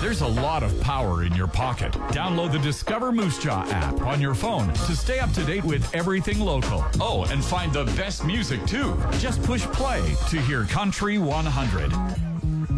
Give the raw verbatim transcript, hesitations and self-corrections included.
There's a lot of power in your pocket. Download the Discover Moose Jaw app on your phone to stay up to date with everything local. Oh, and find the best music too. Just push play to hear Country one hundred.